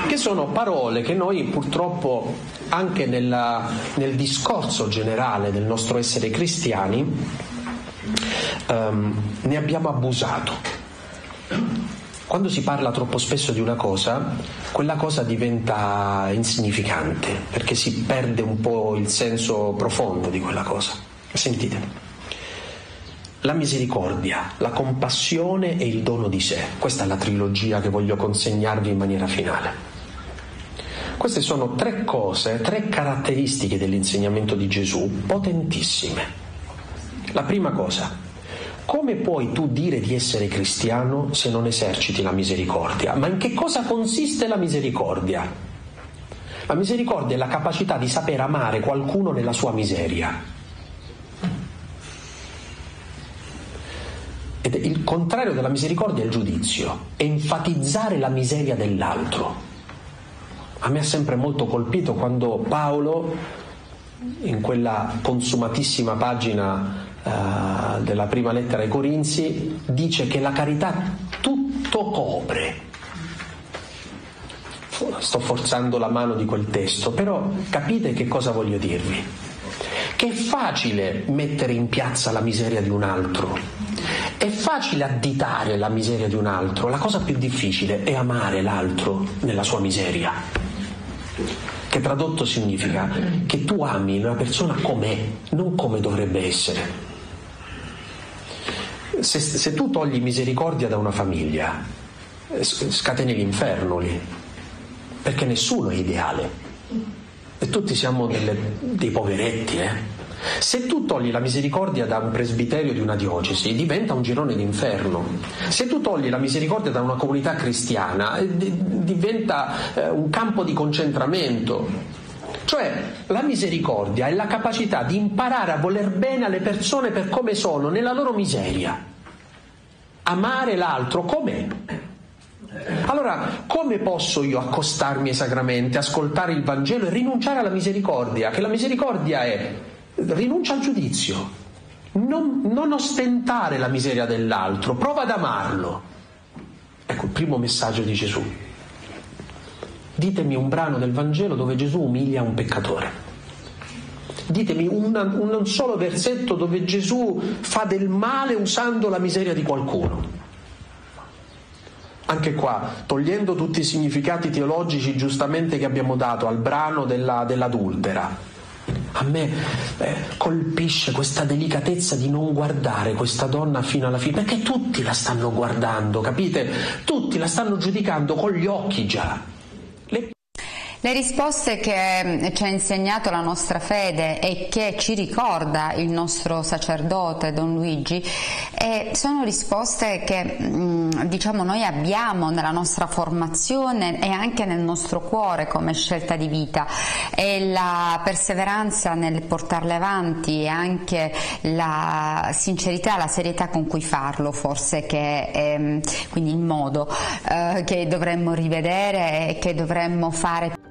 che sono parole che noi purtroppo anche nel discorso generale del nostro essere cristiani ne abbiamo abusato. Quando si parla troppo spesso di una cosa, quella cosa diventa insignificante, perché si perde un po' il senso profondo di quella cosa. Sentite. La misericordia, la compassione e il dono di sé. Questa è la trilogia che voglio consegnarvi in maniera finale. Queste sono 3 cose, 3 caratteristiche dell'insegnamento di Gesù potentissime. La prima cosa: come puoi tu dire di essere cristiano se non eserciti la misericordia? Ma in che cosa consiste la misericordia? La misericordia è la capacità di saper amare qualcuno nella sua miseria. Ed il contrario della misericordia è il giudizio, è enfatizzare la miseria dell'altro. A me ha sempre molto colpito quando Paolo, in quella consumatissima pagina della prima lettera ai Corinzi, dice che la carità tutto copre. Sto forzando la mano di quel testo, però capite che cosa voglio dirvi? Che è facile mettere in piazza la miseria di un altro, è facile additare la miseria di un altro, la cosa più difficile è amare l'altro nella sua miseria, che tradotto significa che tu ami una persona com'è, non come dovrebbe essere. Se tu togli misericordia da una famiglia, scateni l'inferno lì, perché nessuno è ideale e tutti siamo dei poveretti, Se tu togli la misericordia da un presbiterio di una diocesi, diventa un girone d'inferno. Se tu togli la misericordia da una comunità cristiana, diventa un campo di concentramento. Cioè, la misericordia è la capacità di imparare a voler bene alle persone per come sono, nella loro miseria. Amare l'altro com'è. Allora, come posso io accostarmi ai sacramenti, ascoltare il Vangelo e rinunciare alla misericordia? Che la misericordia è rinuncia al giudizio, non ostentare la miseria dell'altro, prova ad amarlo. Ecco il primo messaggio di Gesù. Ditemi un brano del Vangelo dove Gesù umilia un peccatore. Ditemi un solo versetto dove Gesù fa del male usando la miseria di qualcuno. Anche qua, togliendo tutti i significati teologici giustamente che abbiamo dato al brano dell'adultera, a me colpisce questa delicatezza di non guardare questa donna fino alla fine, perché tutti la stanno guardando, capite? Tutti la stanno giudicando con gli occhi già. Le risposte che ci ha insegnato la nostra fede e che ci ricorda il nostro sacerdote Don Luigi sono risposte che diciamo noi abbiamo nella nostra formazione e anche nel nostro cuore come scelta di vita, e la perseveranza nel portarle avanti e anche la sincerità, la serietà con cui farlo, forse che è quindi il modo che dovremmo rivedere e che dovremmo fare